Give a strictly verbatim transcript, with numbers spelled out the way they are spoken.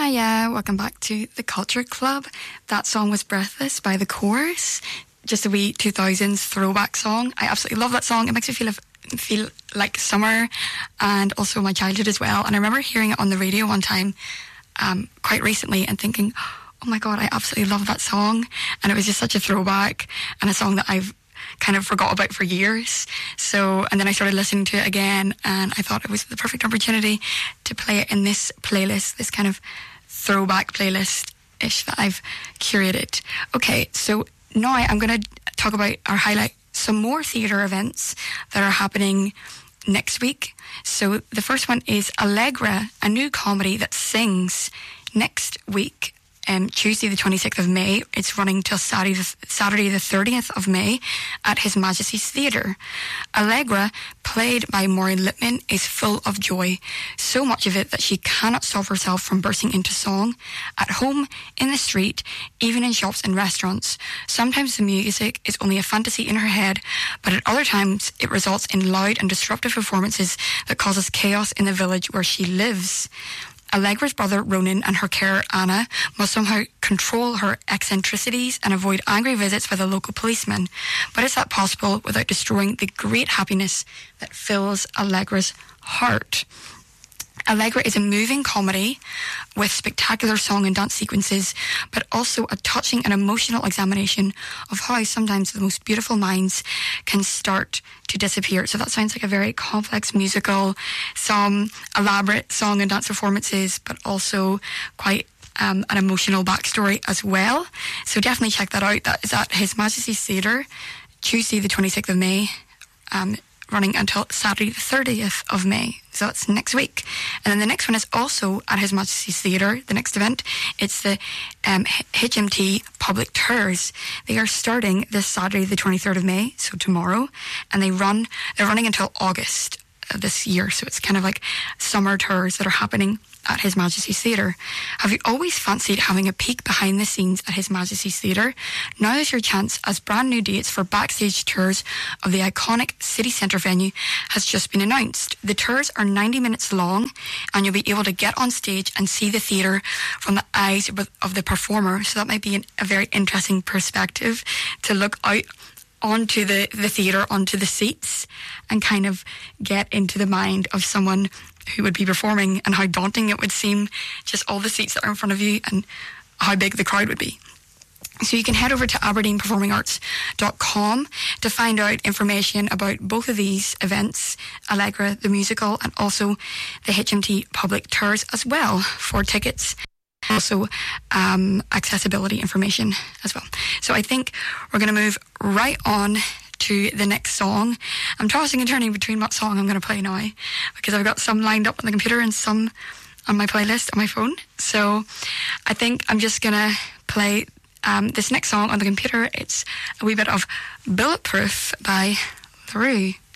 Hiya, welcome back to The Culture Club. That song was Breathless by The Chorus. Just a wee two thousands throwback song. I absolutely love that song. It makes me feel feel like summer and also my childhood as well. And I remember hearing it on the radio one time um, quite recently and thinking, oh my God, I absolutely love that song. And it was just such a throwback and a song that I've kind of forgot about for years. So, and then I started listening to it again and I thought it was the perfect opportunity to play it in this playlist, this kind of throwback playlist-ish that I've curated. Okay, so now I'm going to talk about or highlight some more theatre events that are happening next week. So the first one is Allegra, a new comedy that sings next week. Um, Tuesday the twenty-sixth of May. It's running till Saturday the, Saturday the thirtieth of May at His Majesty's Theatre. Allegra, played by Maureen Lipman, is full of joy, so much of it that she cannot stop herself from bursting into song. At home, in the street, even in shops and restaurants. Sometimes the music is only a fantasy in her head, but at other times it results in loud and disruptive performances that causes chaos in the village where she lives. Allegra's brother Ronan and her carer Anna must somehow control her eccentricities and avoid angry visits by the local policeman. But is that possible without destroying the great happiness that fills Allegra's heart? Allegra is a moving comedy with spectacular song and dance sequences, but also a touching and emotional examination of how sometimes the most beautiful minds can start to disappear. So that sounds like a very complex musical, some elaborate song and dance performances, but also quite um, an emotional backstory as well. So definitely check that out. That is at His Majesty's Theatre, Tuesday the twenty-sixth of May. Um, running until Saturday the thirtieth of May. So that's next week. And then the next one is also at His Majesty's Theatre, the next event. It's the um, H M T Public Tours. They are starting this Saturday the twenty-third of May, so tomorrow, and they run, they're running until August of this year. So it's kind of like summer tours that are happening at His Majesty's Theatre. Have you always fancied having a peek behind the scenes at His Majesty's Theatre? Now is your chance, as brand new dates for backstage tours of the iconic city centre venue has just been announced. The tours are ninety minutes long and you'll be able to get on stage and see the theatre from the eyes of the performer. So that might be an, a very interesting perspective to look out onto the, the theatre, onto the seats, and kind of get into the mind of someone who would be performing and how daunting it would seem, just all the seats that are in front of you and how big the crowd would be. So you can head over to aberdeen performing arts dot com to find out information about both of these events, Allegra the musical and also the H M T Public Tours as well, for tickets. Also um, accessibility information as well. So I think we're going to move right on to the next song. I'm tossing and turning between what song I'm going to play now because I've got some lined up on the computer and some on my playlist on my phone. So I think I'm just going to play um, this next song on the computer. It's a wee bit of Bulletproof by LaRue.